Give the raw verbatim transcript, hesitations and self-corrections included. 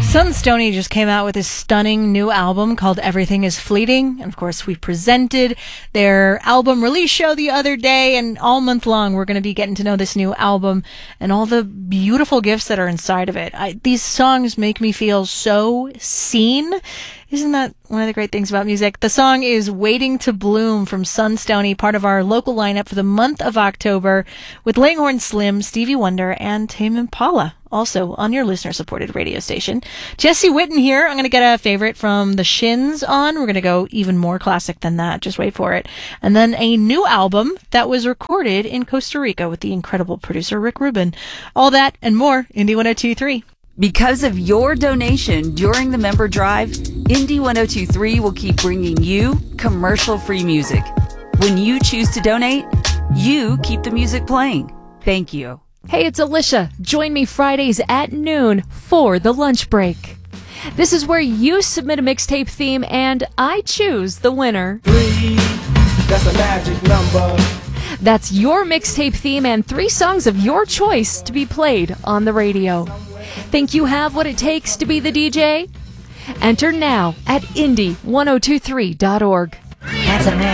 Sunstony just came out with a stunning new album called Everything is Fleeting. And of course, we presented their album release show the other day, and all month long we're going to be getting to know this new album and all the beautiful gifts that are inside of it. I, these songs make me feel so seen. Isn't that one of the great things about music? The song is Waiting to Bloom from Sunstony, part of our local lineup for the month of October, with Langhorne Slim, Stevie Wonder, and Tame Impala, also on your listener-supported radio station. Jesse Witten here. I'm going to get a favorite from the Shins on. We're going to go even more classic than that. Just wait for it. And then a new album that was recorded in Costa Rica with the incredible producer Rick Rubin. All that and more, Indie one oh two point three. Because of your donation during the member drive, Indie one oh two point three will keep bringing you commercial-free music. When you choose to donate, you keep the music playing. Thank you. Hey, it's Alicia. Join me Fridays at noon for the lunch break. This is where you submit a mixtape theme and I choose the winner. Three, that's a magic number. That's your mixtape theme and three songs of your choice to be played on the radio. Think you have what it takes to be the D J? Enter now at indie one oh two three dot org. That's a